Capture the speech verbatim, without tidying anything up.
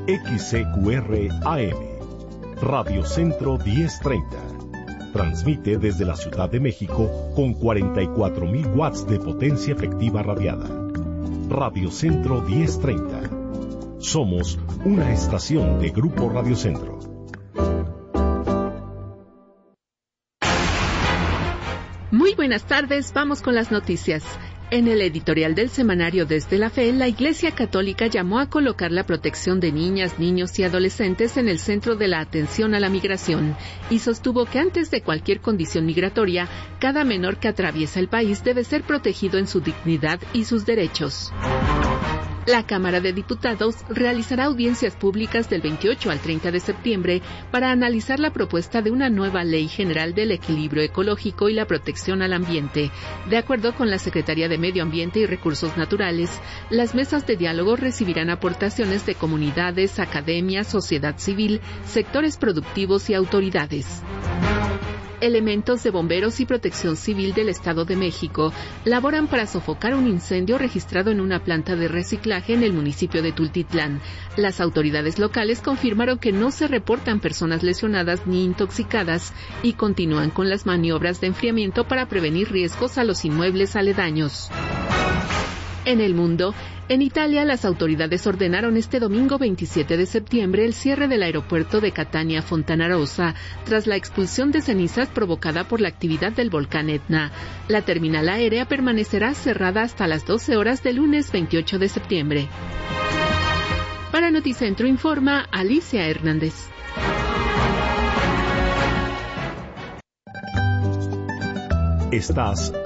X C Q R A M, Radio Centro diez treinta. Transmite desde la Ciudad de México con cuarenta y cuatro mil watts de potencia efectiva radiada. Radio Centro diez treinta. Somos una estación de Grupo Radio Centro. Muy buenas tardes, vamos con las noticias. En el editorial del semanario Desde la Fe, la Iglesia Católica llamó a colocar la protección de niñas, niños y adolescentes en el centro de la atención a la migración y sostuvo que antes de cualquier condición migratoria, cada menor que atraviesa el país debe ser protegido en su dignidad y sus derechos. La Cámara de Diputados realizará audiencias públicas del veintiocho al treinta de septiembre para analizar la propuesta de una nueva Ley General del Equilibrio Ecológico y la Protección al Ambiente. De acuerdo con la Secretaría de Medio Ambiente y Recursos Naturales, las mesas de diálogo recibirán aportaciones de comunidades, academias, sociedad civil, sectores productivos y autoridades. Elementos de bomberos y protección civil del Estado de México laboran para sofocar un incendio registrado en una planta de reciclaje en el municipio de Tultitlán. Las autoridades locales confirmaron que no se reportan personas lesionadas ni intoxicadas y continúan con las maniobras de enfriamiento para prevenir riesgos a los inmuebles aledaños. En el mundo, en Italia, las autoridades ordenaron este domingo veintisiete de septiembre el cierre del aeropuerto de Catania Fontanarossa tras la expulsión de cenizas provocada por la actividad del volcán Etna. La terminal aérea permanecerá cerrada hasta las doce horas del lunes veintiocho de septiembre. Para Noticentro informa Alicia Hernández. Estás